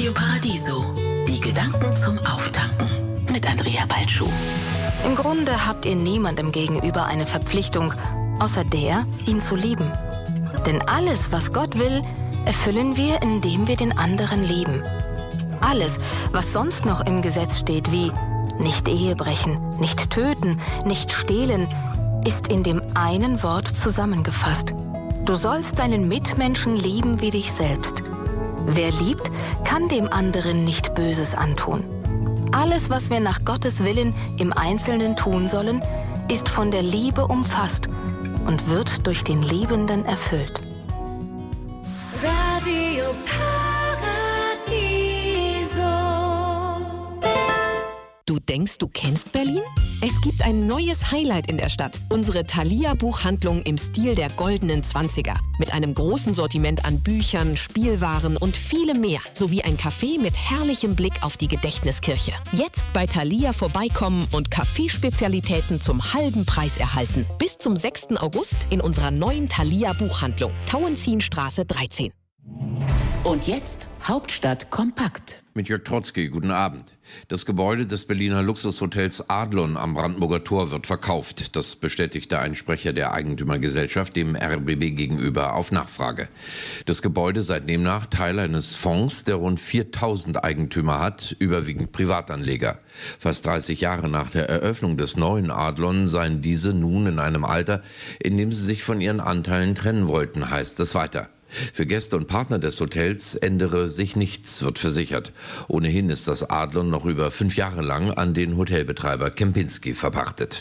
Radio Paradiso. Die Gedanken zum Auftanken mit Andrea Balschuh. Im Grunde habt ihr niemandem gegenüber eine Verpflichtung, außer der, ihn zu lieben. Denn alles, was Gott will, erfüllen wir, indem wir den anderen lieben. Alles, was sonst noch im Gesetz steht, wie nicht Ehe brechen, nicht töten, nicht stehlen, ist in dem einen Wort zusammengefasst. Du sollst deinen Mitmenschen lieben wie dich selbst. Wer liebt, kann dem anderen nicht Böses antun. Alles, was wir nach Gottes Willen im Einzelnen tun sollen, ist von der Liebe umfasst und wird durch den Liebenden erfüllt. Radio Paradiso. Du denkst, du kennst Berlin? Es gibt ein neues Highlight in der Stadt. Unsere Thalia-Buchhandlung im Stil der goldenen 20er. Mit einem großen Sortiment an Büchern, Spielwaren und vielem mehr. Sowie ein Café mit herrlichem Blick auf die Gedächtniskirche. Jetzt bei Thalia vorbeikommen und Kaffeespezialitäten zum halben Preis erhalten. Bis zum 6. August in unserer neuen Thalia-Buchhandlung. Tauentzienstraße 13. Und jetzt Hauptstadt kompakt. Mit Jörg Trotzki, guten Abend. Das Gebäude des Berliner Luxushotels Adlon am Brandenburger Tor wird verkauft. Das bestätigte ein Sprecher der Eigentümergesellschaft dem RBB gegenüber auf Nachfrage. Das Gebäude sei demnach Teil eines Fonds, der rund 4000 Eigentümer hat, überwiegend Privatanleger. Fast 30 Jahre nach der Eröffnung des neuen Adlon seien diese nun in einem Alter, in dem sie sich von ihren Anteilen trennen wollten, heißt es weiter. Für Gäste und Partner des Hotels ändere sich nichts, wird versichert. Ohnehin ist das Adlon noch über 5 Jahre lang an den Hotelbetreiber Kempinski verpachtet.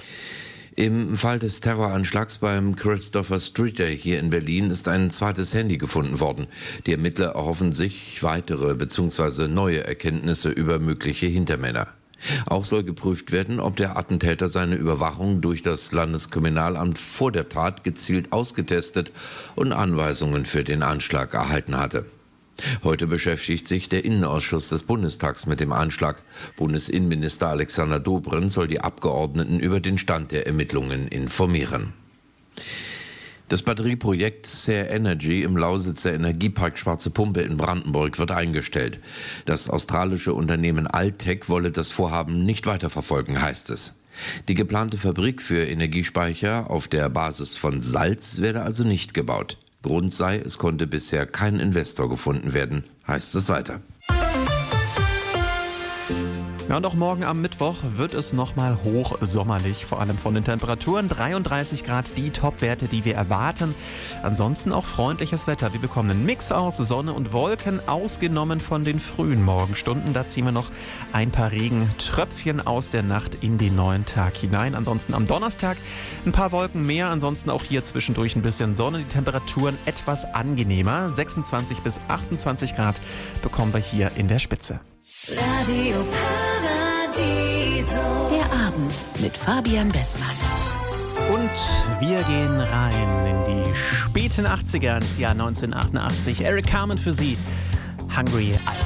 Im Fall des Terroranschlags beim Christopher Street Day hier in Berlin ist ein zweites Handy gefunden worden. Die Ermittler erhoffen sich weitere bzw. neue Erkenntnisse über mögliche Hintermänner. Auch soll geprüft werden, ob der Attentäter seine Überwachung durch das Landeskriminalamt vor der Tat gezielt ausgetestet und Anweisungen für den Anschlag erhalten hatte. Heute beschäftigt sich der Innenausschuss des Bundestags mit dem Anschlag. Bundesinnenminister Alexander Dobrindt soll die Abgeordneten über den Stand der Ermittlungen informieren. Das Batterieprojekt Sair Energy im Lausitzer Energiepark Schwarze Pumpe in Brandenburg wird eingestellt. Das australische Unternehmen Altec wolle das Vorhaben nicht weiterverfolgen, heißt es. Die geplante Fabrik für Energiespeicher auf der Basis von Salz werde also nicht gebaut. Grund sei, es konnte bisher kein Investor gefunden werden, heißt es weiter. Ja, und auch morgen am Mittwoch wird es nochmal hochsommerlich, vor allem von den Temperaturen. 33 Grad, die Top-Werte, die wir erwarten. Ansonsten auch freundliches Wetter. Wir bekommen einen Mix aus Sonne und Wolken, ausgenommen von den frühen Morgenstunden. Da ziehen wir noch ein paar Regentröpfchen aus der Nacht in den neuen Tag hinein. Ansonsten am Donnerstag ein paar Wolken mehr. Ansonsten auch hier zwischendurch ein bisschen Sonne. Die Temperaturen etwas angenehmer. 26 bis 28 Grad bekommen wir hier in der Spitze. Radio Paradiso. Der Abend mit Fabian Bessmann. Und wir gehen rein in die späten 80er, ins Jahr 1988. Eric Carmen für Sie. Hungry Eyes.